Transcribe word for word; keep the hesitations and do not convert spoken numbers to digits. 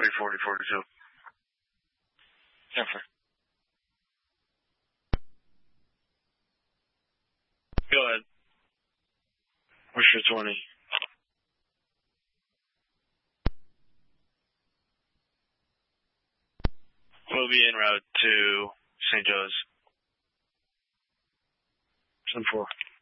forty, forty, forty-two. Jennifer. Go ahead. What's your twenty? We'll be en route to Saint Joe's. ten four.